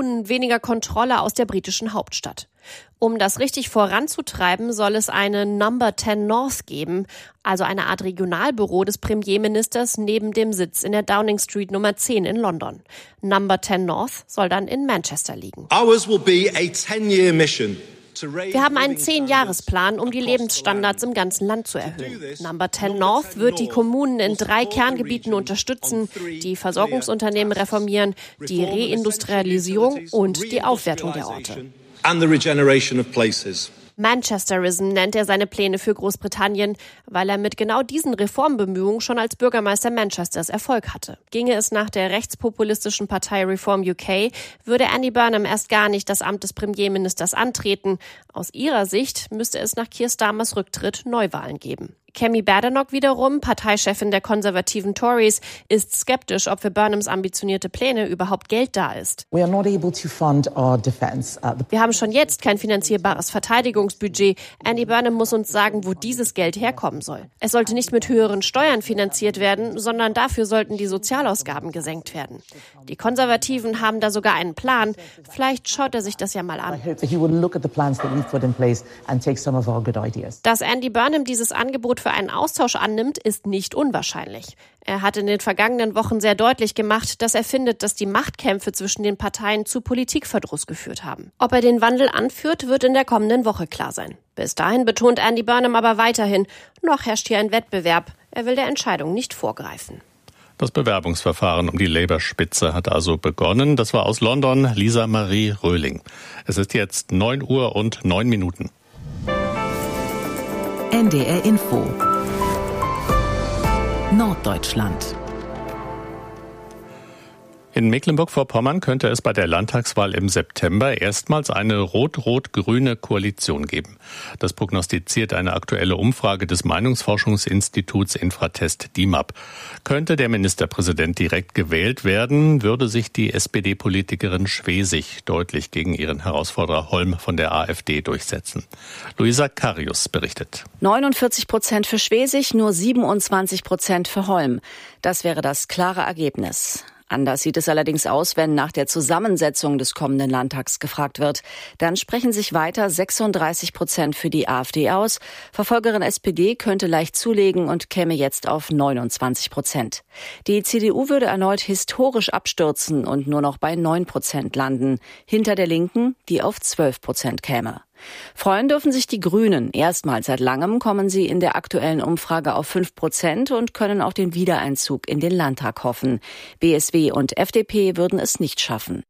Kommunen weniger Kontrolle aus der britischen Hauptstadt. Um das richtig voranzutreiben, soll es eine Number 10 North geben, also eine Art Regionalbüro des Premierministers neben dem Sitz in der Downing Street Nummer 10 in London. Number 10 North soll dann in Manchester liegen. Ours will be a 10-year mission. Wir haben einen 10-Jahres-Plan, um die Lebensstandards im ganzen Land zu erhöhen. Number 10 North wird die Kommunen in 3 Kerngebieten unterstützen, die Versorgungsunternehmen reformieren, die Reindustrialisierung und die Aufwertung der Orte. Manchesterism nennt er seine Pläne für Großbritannien, weil er mit genau diesen Reformbemühungen schon als Bürgermeister Manchesters Erfolg hatte. Ginge es nach der rechtspopulistischen Partei Reform UK, würde Andy Burnham erst gar nicht das Amt des Premierministers antreten. Aus ihrer Sicht müsste es nach Keir Starmers Rücktritt Neuwahlen geben. Kemi Badenoch wiederum, Parteichefin der konservativen Tories, ist skeptisch, ob für Burnhams ambitionierte Pläne überhaupt Geld da ist. Wir haben schon jetzt kein finanzierbares Verteidigungsbudget. Andy Burnham muss uns sagen, wo dieses Geld herkommen soll. Es sollte nicht mit höheren Steuern finanziert werden, sondern dafür sollten die Sozialausgaben gesenkt werden. Die Konservativen haben da sogar einen Plan. Vielleicht schaut er sich das ja mal an. Dass Andy Burnham dieses Angebot für einen Austausch annimmt, ist nicht unwahrscheinlich. Er hat in den vergangenen Wochen sehr deutlich gemacht, dass er findet, dass die Machtkämpfe zwischen den Parteien zu Politikverdruss geführt haben. Ob er den Wandel anführt, wird in der kommenden Woche klar sein. Bis dahin betont Andy Burnham aber weiterhin, noch herrscht hier ein Wettbewerb. Er will der Entscheidung nicht vorgreifen. Das Bewerbungsverfahren um die Labour-Spitze hat also begonnen. Das war aus London Lisa Marie Röhling. Es ist jetzt 9:09 NDR Info Norddeutschland. In Mecklenburg-Vorpommern könnte es bei der Landtagswahl im September erstmals eine rot-rot-grüne Koalition geben. Das prognostiziert eine aktuelle Umfrage des Meinungsforschungsinstituts Infratest DIMAP. Könnte der Ministerpräsident direkt gewählt werden, würde sich die SPD-Politikerin Schwesig deutlich gegen ihren Herausforderer Holm von der AfD durchsetzen. Luisa Karius berichtet. 49% für Schwesig, nur 27% für Holm. Das wäre das klare Ergebnis. Anders sieht es allerdings aus, wenn nach der Zusammensetzung des kommenden Landtags gefragt wird. Dann sprechen sich weiter 36% für die AfD aus. Verfolgerin SPD könnte leicht zulegen und käme jetzt auf 29%. Die CDU würde erneut historisch abstürzen und nur noch bei 9% landen. Hinter der Linken, die auf 12% käme. Freuen dürfen sich die Grünen. Erstmals seit langem kommen sie in der aktuellen Umfrage auf 5% und können auf den Wiedereinzug in den Landtag hoffen. BSW und FDP würden es nicht schaffen.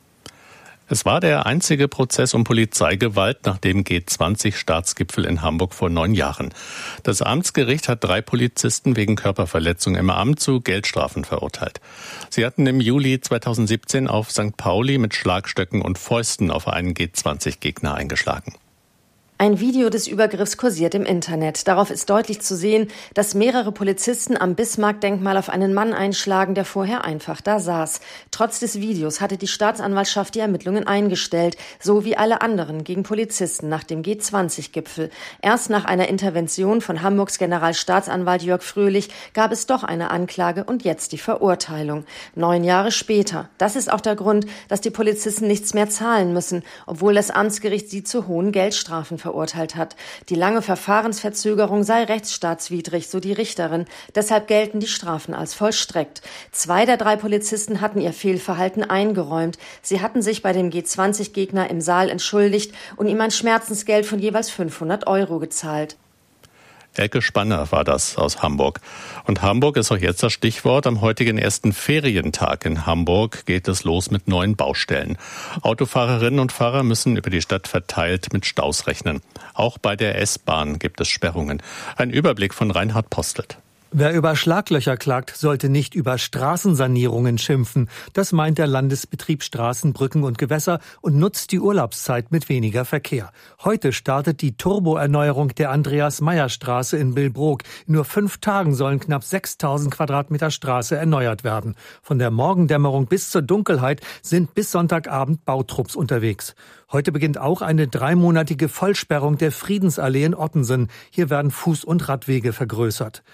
Es war der einzige Prozess um Polizeigewalt nach dem G20-Staatsgipfel in Hamburg vor 9 Jahren. Das Amtsgericht hat 3 Polizisten wegen Körperverletzung im Amt zu Geldstrafen verurteilt. Sie hatten im Juli 2017 auf St. Pauli mit Schlagstöcken und Fäusten auf einen G20-Gegner eingeschlagen. Ein Video des Übergriffs kursiert im Internet. Darauf ist deutlich zu sehen, dass mehrere Polizisten am Bismarck-Denkmal auf einen Mann einschlagen, der vorher einfach da saß. Trotz des Videos hatte die Staatsanwaltschaft die Ermittlungen eingestellt, so wie alle anderen gegen Polizisten nach dem G20-Gipfel. Erst nach einer Intervention von Hamburgs Generalstaatsanwalt Jörg Fröhlich gab es doch eine Anklage und jetzt die Verurteilung. 9 Jahre später. Das ist auch der Grund, dass die Polizisten nichts mehr zahlen müssen, obwohl das Amtsgericht sie zu hohen Geldstrafen verurteilt hat. Die lange Verfahrensverzögerung sei rechtsstaatswidrig, so die Richterin. Deshalb gelten die Strafen als vollstreckt. 2 der 3 Polizisten hatten ihr Fehlverhalten eingeräumt. Sie hatten sich bei dem G20-Gegner im Saal entschuldigt und ihm ein Schmerzensgeld von jeweils 500 € gezahlt. Elke Spanner war das aus Hamburg. Und Hamburg ist auch jetzt das Stichwort. Am heutigen ersten Ferientag in Hamburg geht es los mit neuen Baustellen. Autofahrerinnen und Fahrer müssen über die Stadt verteilt mit Staus rechnen. Auch bei der S-Bahn gibt es Sperrungen. Ein Überblick von Reinhard Postelt. Wer über Schlaglöcher klagt, sollte nicht über Straßensanierungen schimpfen. Das meint der Landesbetrieb Straßen, Brücken und Gewässer und nutzt die Urlaubszeit mit weniger Verkehr. Heute startet die Turboerneuerung der Andreas-Meyer-Straße in Billbrook. In nur 5 Tagen sollen knapp 6.000 Quadratmeter Straße erneuert werden. Von der Morgendämmerung bis zur Dunkelheit sind bis Sonntagabend Bautrupps unterwegs. Heute beginnt auch eine 3-monatige Vollsperrung der Friedensallee in Ottensen. Hier werden Fuß- und Radwege vergrößert. Noch eine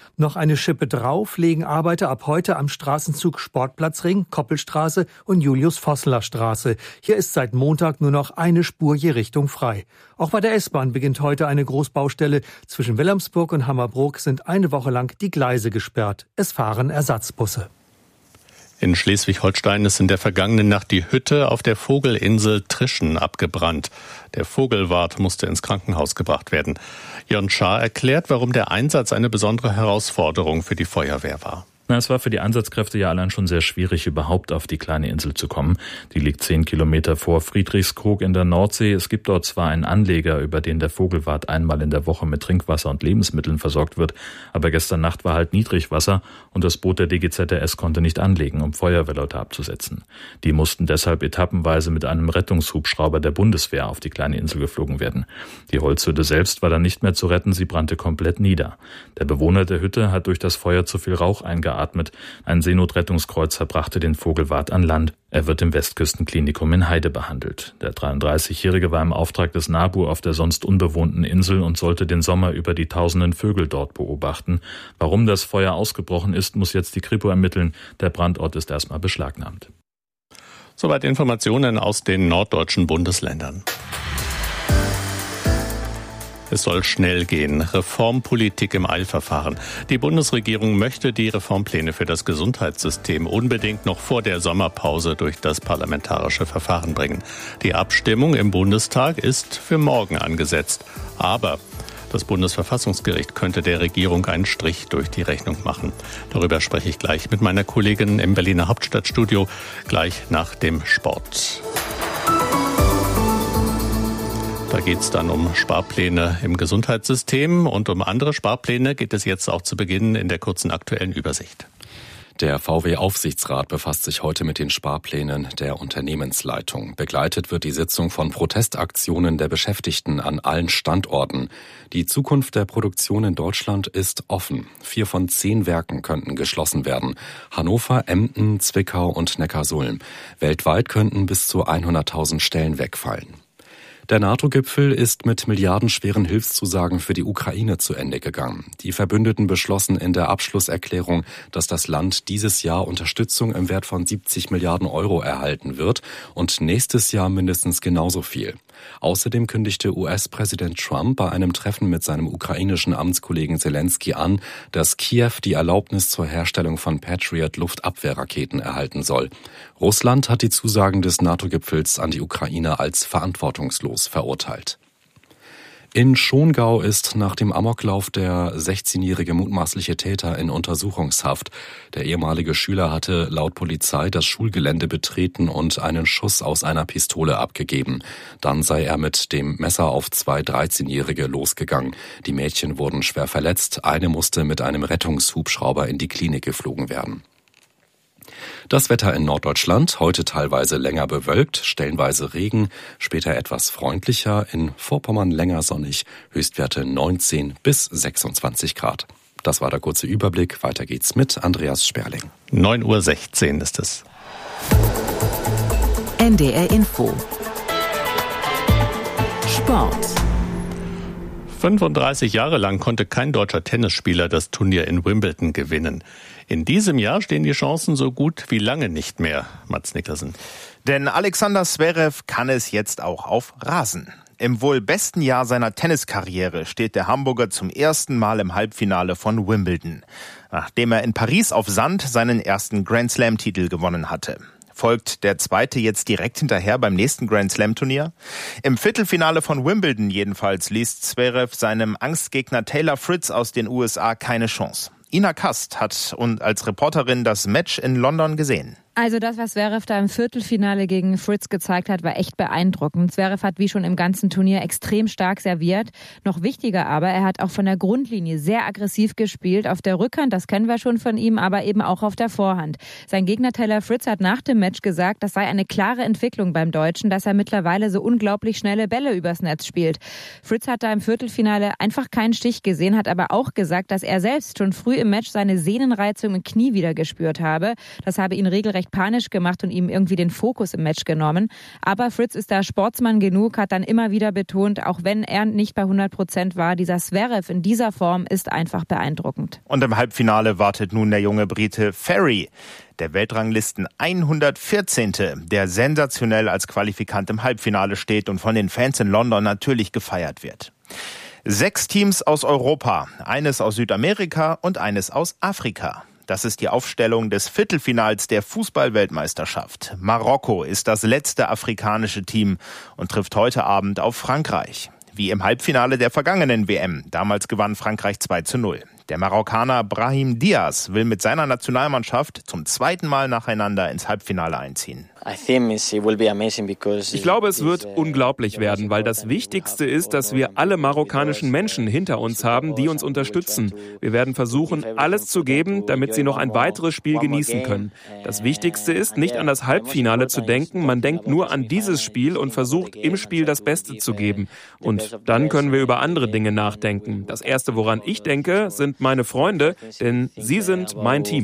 eine Schippe drauf legen Arbeiter ab heute am Straßenzug Sportplatzring, Koppelstraße und Julius-Vossler-Straße. Hier ist seit Montag nur noch eine Spur je Richtung frei. Auch bei der S-Bahn beginnt heute eine Großbaustelle. Zwischen Wilhelmsburg und Hammerbrook sind eine Woche lang die Gleise gesperrt. Es fahren Ersatzbusse. In Schleswig-Holstein ist in der vergangenen Nacht die Hütte auf der Vogelinsel Trischen abgebrannt. Der Vogelwart musste ins Krankenhaus gebracht werden. Jörn Schaar erklärt, warum der Einsatz eine besondere Herausforderung für die Feuerwehr war. Es war für die Einsatzkräfte ja allein schon sehr schwierig, überhaupt auf die kleine Insel zu kommen. Die liegt 10 Kilometer vor Friedrichskoog in der Nordsee. Es gibt dort zwar einen Anleger, über den der Vogelwart einmal in der Woche mit Trinkwasser und Lebensmitteln versorgt wird, aber gestern Nacht war halt Niedrigwasser und das Boot der DGZRS konnte nicht anlegen, um Feuerwehrleute abzusetzen. Die mussten deshalb etappenweise mit einem Rettungshubschrauber der Bundeswehr auf die kleine Insel geflogen werden. Die Holzhütte selbst war dann nicht mehr zu retten, sie brannte komplett nieder. Der Bewohner der Hütte hat durch das Feuer zu viel Rauch eingeatmet. Ein Seenotrettungskreuzer brachte den Vogelwart an Land. Er wird im Westküstenklinikum in Heide behandelt. Der 33-Jährige war im Auftrag des NABU auf der sonst unbewohnten Insel und sollte den Sommer über die tausenden Vögel dort beobachten. Warum das Feuer ausgebrochen ist, muss jetzt die Kripo ermitteln. Der Brandort ist erstmal beschlagnahmt. Soweit Informationen aus den norddeutschen Bundesländern. Es soll schnell gehen. Reformpolitik im Eilverfahren. Die Bundesregierung möchte die Reformpläne für das Gesundheitssystem unbedingt noch vor der Sommerpause durch das parlamentarische Verfahren bringen. Die Abstimmung im Bundestag ist für morgen angesetzt. Aber das Bundesverfassungsgericht könnte der Regierung einen Strich durch die Rechnung machen. Darüber spreche ich gleich mit meiner Kollegin im Berliner Hauptstadtstudio, gleich nach dem Sport. Da geht es dann um Sparpläne im Gesundheitssystem und um andere Sparpläne geht es jetzt auch zu Beginn in der kurzen aktuellen Übersicht. Der VW-Aufsichtsrat befasst sich heute mit den Sparplänen der Unternehmensleitung. Begleitet wird die Sitzung von Protestaktionen der Beschäftigten an allen Standorten. Die Zukunft der Produktion in Deutschland ist offen. 4 von 10 Werken könnten geschlossen werden. Hannover, Emden, Zwickau und Neckarsulm. Weltweit könnten bis zu 100.000 Stellen wegfallen. Der NATO-Gipfel ist mit milliardenschweren Hilfszusagen für die Ukraine zu Ende gegangen. Die Verbündeten beschlossen in der Abschlusserklärung, dass das Land dieses Jahr Unterstützung im Wert von 70 Milliarden Euro erhalten wird und nächstes Jahr mindestens genauso viel. Außerdem kündigte US-Präsident Trump bei einem Treffen mit seinem ukrainischen Amtskollegen Zelensky an, dass Kiew die Erlaubnis zur Herstellung von Patriot-Luftabwehrraketen erhalten soll. Russland hat die Zusagen des NATO-Gipfels an die Ukraine als verantwortungslos verurteilt. In Schongau ist nach dem Amoklauf der 16-jährige mutmaßliche Täter in Untersuchungshaft. Der ehemalige Schüler hatte laut Polizei das Schulgelände betreten und einen Schuss aus einer Pistole abgegeben. Dann sei er mit dem Messer auf 2 13-Jährige losgegangen. Die Mädchen wurden schwer verletzt. Eine musste mit einem Rettungshubschrauber in die Klinik geflogen werden. Das Wetter in Norddeutschland, heute teilweise länger bewölkt, stellenweise Regen, später etwas freundlicher, in Vorpommern länger sonnig, Höchstwerte 19 bis 26 Grad. Das war der kurze Überblick, weiter geht's mit Andreas Sperling. 9:16 Uhr ist es. NDR Info. Sport. 35 Jahre lang konnte kein deutscher Tennisspieler das Turnier in Wimbledon gewinnen. In diesem Jahr stehen die Chancen so gut wie lange nicht mehr, Mats Nickersen. Denn Alexander Zverev kann es jetzt auch auf Rasen. Im wohl besten Jahr seiner Tenniskarriere steht der Hamburger zum ersten Mal im Halbfinale von Wimbledon, nachdem er in Paris auf Sand seinen ersten Grand-Slam-Titel gewonnen hatte. Folgt der zweite jetzt direkt hinterher beim nächsten Grand-Slam-Turnier? Im Viertelfinale von Wimbledon jedenfalls ließ Zverev seinem Angstgegner Taylor Fritz aus den USA keine Chance. Ina Kast hat als Reporterin das Match in London gesehen. Also das, was Zverev da im Viertelfinale gegen Fritz gezeigt hat, war echt beeindruckend. Zverev hat wie schon im ganzen Turnier extrem stark serviert. Noch wichtiger aber, er hat auch von der Grundlinie sehr aggressiv gespielt. Auf der Rückhand, das kennen wir schon von ihm, aber eben auch auf der Vorhand. Sein Gegner Taylor Fritz hat nach dem Match gesagt, das sei eine klare Entwicklung beim Deutschen, dass er mittlerweile so unglaublich schnelle Bälle übers Netz spielt. Fritz hat da im Viertelfinale einfach keinen Stich gesehen, hat aber auch gesagt, dass er selbst schon früh im Match seine Sehnenreizung im Knie wieder gespürt habe. Das habe ihn regelrecht regelrecht panisch gemacht und ihm irgendwie den Fokus im Match genommen. Aber Fritz ist da Sportsmann genug, hat dann immer wieder betont, auch wenn er nicht bei 100% war, dieser Zverev in dieser Form ist einfach beeindruckend. Und im Halbfinale wartet nun der junge Brite Ferry, der Weltranglisten 114., der sensationell als Qualifikant im Halbfinale steht und von den Fans in London natürlich gefeiert wird. 6 Teams aus Europa, eines aus Südamerika und eines aus Afrika. Das ist die Aufstellung des Viertelfinals der Fußball-Weltmeisterschaft. Marokko ist das letzte afrikanische Team und trifft heute Abend auf Frankreich. Wie im Halbfinale der vergangenen WM. Damals gewann Frankreich 2:0. Der Marokkaner Brahim Diaz will mit seiner Nationalmannschaft zum 2. Mal nacheinander ins Halbfinale einziehen. Ich glaube, es wird unglaublich werden, weil das Wichtigste ist, dass wir alle marokkanischen Menschen hinter uns haben, die uns unterstützen. Wir werden versuchen, alles zu geben, damit sie noch ein weiteres Spiel genießen können. Das Wichtigste ist, nicht an das Halbfinale zu denken, man denkt nur an dieses Spiel und versucht, im Spiel das Beste zu geben. Und dann können wir über andere Dinge nachdenken. Das Erste, woran ich denke, sind meine Freunde, denn sie sind mein Team.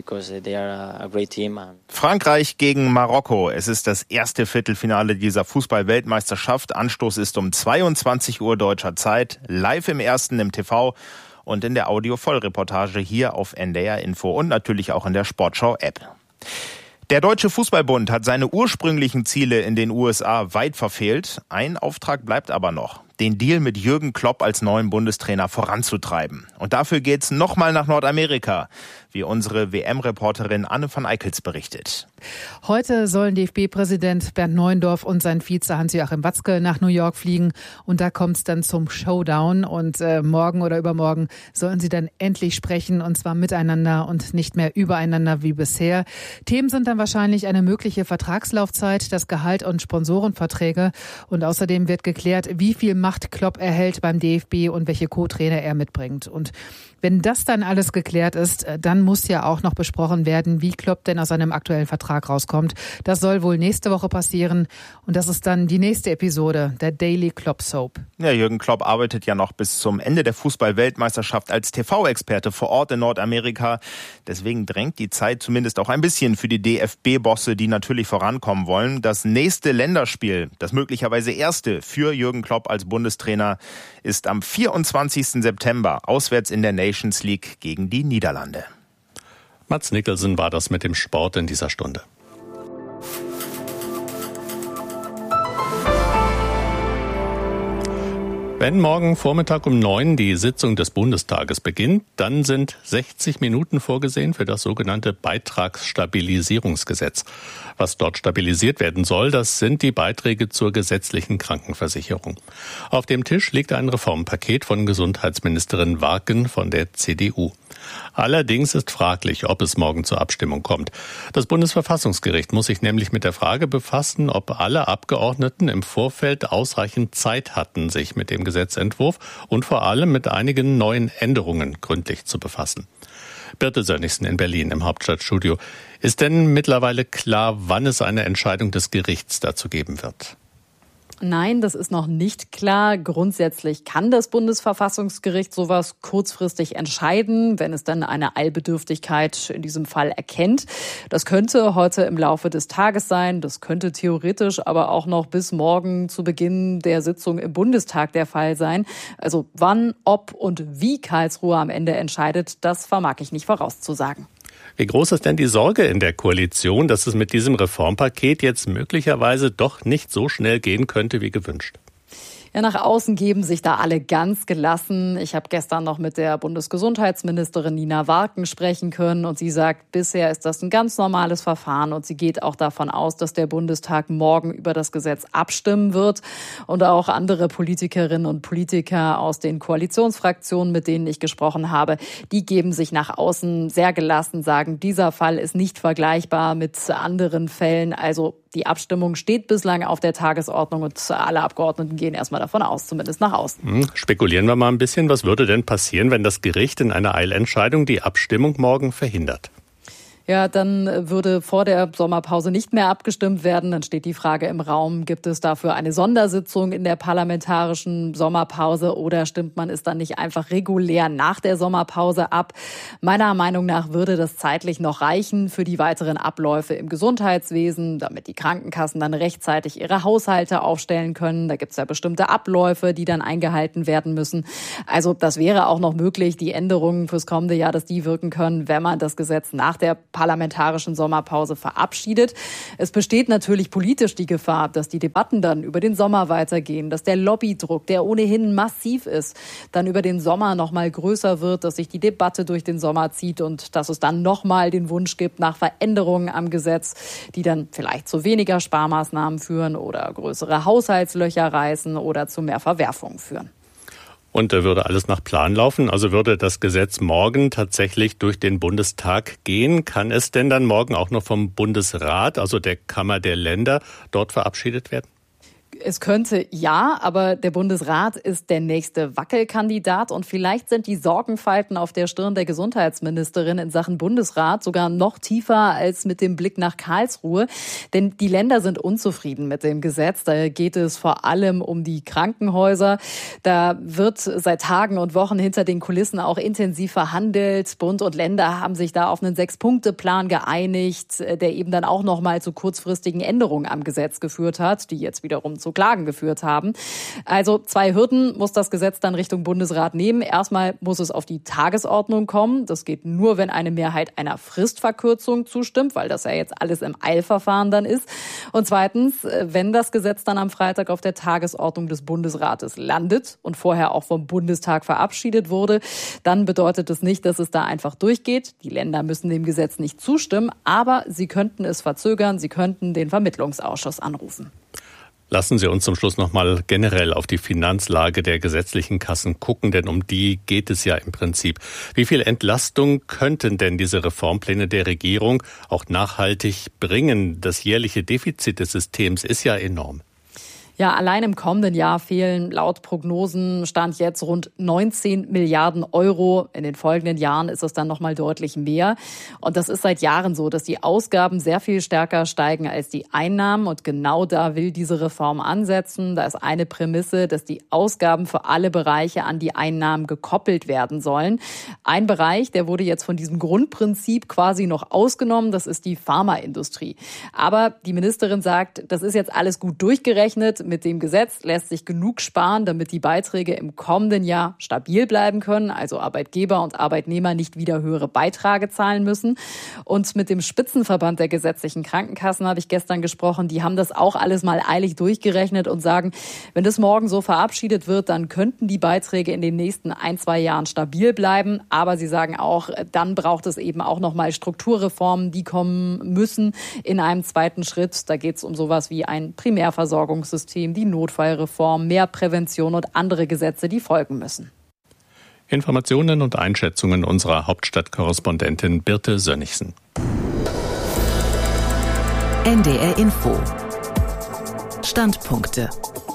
Frankreich gegen Marokko. Es ist das erste Viertelfinale dieser Fußball-Weltmeisterschaft. Anstoß ist um 22 Uhr deutscher Zeit, live im Ersten im TV und in der Audio-Vollreportage hier auf NDR Info und natürlich auch in der Sportschau-App. Der Deutsche Fußballbund hat seine ursprünglichen Ziele in den USA weit verfehlt. Ein Auftrag bleibt aber noch: den Deal mit Jürgen Klopp als neuen Bundestrainer voranzutreiben. Und dafür geht's nochmal nach Nordamerika, wie unsere WM-Reporterin Anne van Eickels berichtet. Heute sollen DFB-Präsident Bernd Neuendorf und sein Vize Hans-Joachim Watzke nach New York fliegen. Und da kommt's dann zum Showdown. Und morgen oder übermorgen sollen sie dann endlich sprechen, und zwar miteinander und nicht mehr übereinander wie bisher. Themen sind dann wahrscheinlich eine mögliche Vertragslaufzeit, das Gehalt und Sponsorenverträge. Und außerdem wird geklärt, wie viel Macht Klopp erhält beim DFB und welche Co-Trainer er mitbringt. Und wenn das dann alles geklärt ist, dann muss ja auch noch besprochen werden, wie Klopp denn aus seinem aktuellen Vertrag rauskommt. Das soll wohl nächste Woche passieren. Und das ist dann die nächste Episode der Daily Klopp Soap. Ja, Jürgen Klopp arbeitet ja noch bis zum Ende der Fußball-Weltmeisterschaft als TV-Experte vor Ort in Nordamerika. Deswegen drängt die Zeit zumindest auch ein bisschen für die DFB-Bosse, die natürlich vorankommen wollen. Das nächste Länderspiel, das möglicherweise erste für Jürgen Klopp als Bundestrainer, ist am 24. September auswärts in der Nations League gegen die Niederlande. Mats Nicholson war das mit dem Sport in dieser Stunde. Wenn morgen Vormittag um 9 die Sitzung des Bundestages beginnt, dann sind 60 Minuten vorgesehen für das sogenannte Beitragsstabilisierungsgesetz. Was dort stabilisiert werden soll, das sind die Beiträge zur gesetzlichen Krankenversicherung. Auf dem Tisch liegt ein Reformpaket von Gesundheitsministerin Warken von der CDU. Allerdings ist fraglich, ob es morgen zur Abstimmung kommt. Das Bundesverfassungsgericht muss sich nämlich mit der Frage befassen, ob alle Abgeordneten im Vorfeld ausreichend Zeit hatten, sich mit dem Gesetzentwurf und vor allem mit einigen neuen Änderungen gründlich zu befassen. Birte Sönnigsen in Berlin im Hauptstadtstudio. Ist denn mittlerweile klar, wann es eine Entscheidung des Gerichts dazu geben wird? Nein, das ist noch nicht klar. Grundsätzlich kann das Bundesverfassungsgericht sowas kurzfristig entscheiden, wenn es dann eine Eilbedürftigkeit in diesem Fall erkennt. Das könnte heute im Laufe des Tages sein. Das könnte theoretisch aber auch noch bis morgen zu Beginn der Sitzung im Bundestag der Fall sein. Also wann, ob und wie Karlsruhe am Ende entscheidet, das vermag ich nicht vorauszusagen. Wie groß ist denn die Sorge in der Koalition, dass es mit diesem Reformpaket jetzt möglicherweise doch nicht so schnell gehen könnte wie gewünscht? Ja, nach außen geben sich da alle ganz gelassen. Ich habe gestern noch mit der Bundesgesundheitsministerin Nina Warken sprechen können und sie sagt, bisher ist das ein ganz normales Verfahren und sie geht auch davon aus, dass der Bundestag morgen über das Gesetz abstimmen wird. Und auch andere Politikerinnen und Politiker aus den Koalitionsfraktionen, mit denen ich gesprochen habe, die geben sich nach außen sehr gelassen, sagen, dieser Fall ist nicht vergleichbar mit anderen Fällen. Also die Abstimmung steht bislang auf der Tagesordnung und alle Abgeordneten gehen erstmal davon aus, zumindest nach außen. Spekulieren wir mal ein bisschen. Was würde denn passieren, wenn das Gericht in einer Eilentscheidung die Abstimmung morgen verhindert? Ja, dann würde vor der Sommerpause nicht mehr abgestimmt werden. Dann steht die Frage im Raum, gibt es dafür eine Sondersitzung in der parlamentarischen Sommerpause oder stimmt man es dann nicht einfach regulär nach der Sommerpause ab? Meiner Meinung nach würde das zeitlich noch reichen für die weiteren Abläufe im Gesundheitswesen, damit die Krankenkassen dann rechtzeitig ihre Haushalte aufstellen können. Da gibt es ja bestimmte Abläufe, die dann eingehalten werden müssen. Also das wäre auch noch möglich, die Änderungen fürs kommende Jahr, dass die wirken können, wenn man das Gesetz nach der parlamentarischen Sommerpause verabschiedet. Es besteht natürlich politisch die Gefahr, dass die Debatten dann über den Sommer weitergehen, dass der Lobbydruck, der ohnehin massiv ist, dann über den Sommer noch mal größer wird, dass sich die Debatte durch den Sommer zieht und dass es dann noch mal den Wunsch gibt nach Veränderungen am Gesetz, die dann vielleicht zu weniger Sparmaßnahmen führen oder größere Haushaltslöcher reißen oder zu mehr Verwerfungen führen. Und würde alles nach Plan laufen? Also würde das Gesetz morgen tatsächlich durch den Bundestag gehen? Kann es denn dann morgen auch noch vom Bundesrat, also der Kammer der Länder, dort verabschiedet werden? Es könnte ja, aber der Bundesrat ist der nächste Wackelkandidat und vielleicht sind die Sorgenfalten auf der Stirn der Gesundheitsministerin in Sachen Bundesrat sogar noch tiefer als mit dem Blick nach Karlsruhe. Denn die Länder sind unzufrieden mit dem Gesetz. Da geht es vor allem um die Krankenhäuser. Da wird seit Tagen und Wochen hinter den Kulissen auch intensiv verhandelt. Bund und Länder haben sich da auf einen 6-Punkte-Plan geeinigt, der eben dann auch noch mal zu kurzfristigen Änderungen am Gesetz geführt hat, die jetzt wiederum zu Klagen geführt haben. Also 2 Hürden muss das Gesetz dann Richtung Bundesrat nehmen. Erstmal muss es auf die Tagesordnung kommen. Das geht nur, wenn eine Mehrheit einer Fristverkürzung zustimmt, weil das ja jetzt alles im Eilverfahren dann ist. Und zweitens, wenn das Gesetz dann am Freitag auf der Tagesordnung des Bundesrates landet und vorher auch vom Bundestag verabschiedet wurde, dann bedeutet es nicht, dass es da einfach durchgeht. Die Länder müssen dem Gesetz nicht zustimmen, aber sie könnten es verzögern. Sie könnten den Vermittlungsausschuss anrufen. Lassen Sie uns zum Schluss noch mal generell auf die Finanzlage der gesetzlichen Kassen gucken, denn um die geht es ja im Prinzip. Wie viel Entlastung könnten denn diese Reformpläne der Regierung auch nachhaltig bringen? Das jährliche Defizit des Systems ist ja enorm. Ja, allein im kommenden Jahr fehlen laut Prognosen Stand jetzt rund 19 Milliarden Euro. In den folgenden Jahren ist es dann noch mal deutlich mehr. Und das ist seit Jahren so, dass die Ausgaben sehr viel stärker steigen als die Einnahmen. Und genau da will diese Reform ansetzen. Da ist eine Prämisse, dass die Ausgaben für alle Bereiche an die Einnahmen gekoppelt werden sollen. Ein Bereich, der wurde jetzt von diesem Grundprinzip quasi noch ausgenommen. Das ist die Pharmaindustrie. Aber die Ministerin sagt, das ist jetzt alles gut durchgerechnet. Mit dem Gesetz lässt sich genug sparen, damit die Beiträge im kommenden Jahr stabil bleiben können, also Arbeitgeber und Arbeitnehmer nicht wieder höhere Beiträge zahlen müssen. Und mit dem Spitzenverband der gesetzlichen Krankenkassen habe ich gestern gesprochen. Die haben das auch alles mal eilig durchgerechnet und sagen, wenn das morgen so verabschiedet wird, dann könnten die Beiträge in den nächsten 1-2 Jahren stabil bleiben. Aber sie sagen auch, dann braucht es eben auch noch mal Strukturreformen, die kommen müssen in einem zweiten Schritt. Da geht es um sowas wie ein Primärversorgungssystem, die Notfallreform, mehr Prävention und andere Gesetze, die folgen müssen. Informationen und Einschätzungen unserer Hauptstadtkorrespondentin Birte Sönnigsen. NDR Info. Standpunkte.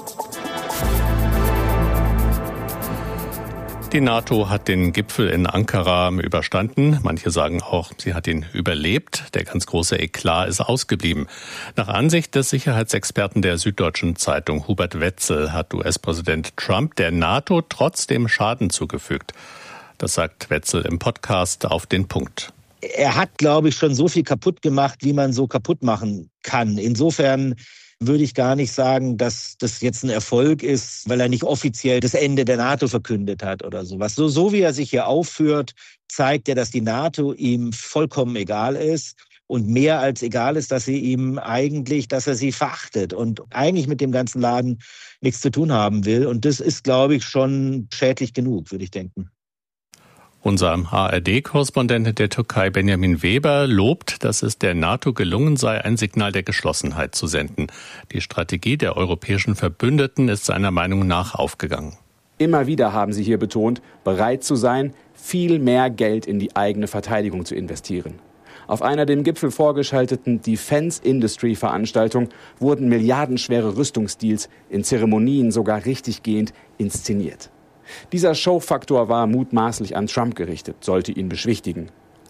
Die NATO hat den Gipfel in Ankara überstanden. Manche sagen auch, sie hat ihn überlebt. Der ganz große Eklat ist ausgeblieben. Nach Ansicht des Sicherheitsexperten der Süddeutschen Zeitung Hubert Wetzel hat US-Präsident Trump der NATO trotzdem Schaden zugefügt. Das sagt Wetzel im Podcast Auf den Punkt. Er hat, glaube ich, schon so viel kaputt gemacht, wie man so kaputt machen kann. Insofern würde ich gar nicht sagen, dass das jetzt ein Erfolg ist, weil er nicht offiziell das Ende der NATO verkündet hat oder sowas. So wie er sich hier aufführt, zeigt er, dass die NATO ihm vollkommen egal ist. Und mehr als egal ist, dass dass er sie verachtet und eigentlich mit dem ganzen Laden nichts zu tun haben will. Und das ist, glaube ich, schon schädlich genug, würde ich denken. Unser ARD-Korrespondent der Türkei, Benjamin Weber, lobt, dass es der NATO gelungen sei, ein Signal der Geschlossenheit zu senden. Die Strategie der europäischen Verbündeten ist seiner Meinung nach aufgegangen. Immer wieder haben sie hier betont, bereit zu sein, viel mehr Geld in die eigene Verteidigung zu investieren. Auf einer dem Gipfel vorgeschalteten Defense-Industry-Veranstaltung wurden milliardenschwere Rüstungsdeals in Zeremonien sogar richtiggehend inszeniert. Dieser Showfaktor war mutmaßlich an Trump gerichtet, sollte ihn beschwichtigen.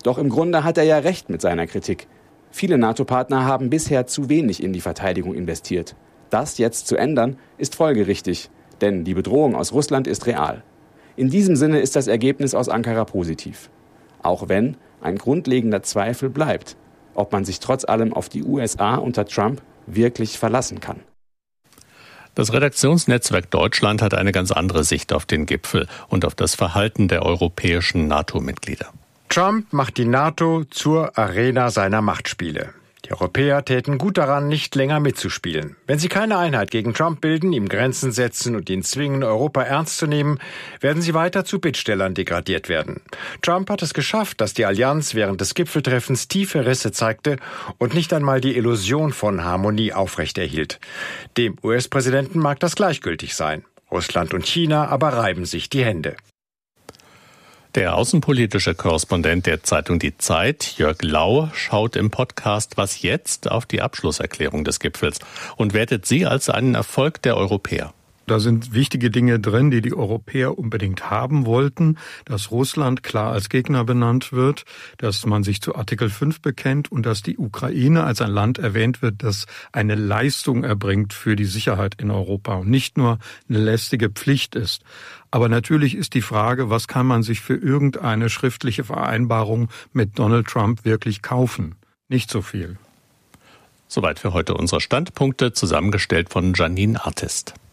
Doch im Grunde hat er ja recht mit seiner Kritik. Viele NATO-Partner haben bisher zu wenig in die Verteidigung investiert. Das jetzt zu ändern, ist folgerichtig, denn die Bedrohung aus Russland ist real. In diesem Sinne ist das Ergebnis aus Ankara positiv. Auch wenn ein grundlegender Zweifel bleibt, ob man sich trotz allem auf die USA unter Trump wirklich verlassen kann. Das Redaktionsnetzwerk Deutschland hat eine ganz andere Sicht auf den Gipfel und auf das Verhalten der europäischen NATO-Mitglieder. Trump macht die NATO zur Arena seiner Machtspiele. Die Europäer täten gut daran, nicht länger mitzuspielen. Wenn sie keine Einheit gegen Trump bilden, ihm Grenzen setzen und ihn zwingen, Europa ernst zu nehmen, werden sie weiter zu Bittstellern degradiert werden. Trump hat es geschafft, dass die Allianz während des Gipfeltreffens tiefe Risse zeigte und nicht einmal die Illusion von Harmonie aufrechterhielt. Dem US-Präsidenten mag das gleichgültig sein. Russland und China aber reiben sich die Hände. Der außenpolitische Korrespondent der Zeitung Die Zeit, Jörg Lau, schaut im Podcast Was jetzt auf die Abschlusserklärung des Gipfels und wertet sie als einen Erfolg der Europäer. Da sind wichtige Dinge drin, die die Europäer unbedingt haben wollten, dass Russland klar als Gegner benannt wird, dass man sich zu Artikel 5 bekennt und dass die Ukraine als ein Land erwähnt wird, das eine Leistung erbringt für die Sicherheit in Europa und nicht nur eine lästige Pflicht ist. Aber natürlich ist die Frage, was kann man sich für irgendeine schriftliche Vereinbarung mit Donald Trump wirklich kaufen? Nicht so viel. Soweit für heute unsere Standpunkte, zusammengestellt von Janine Artist.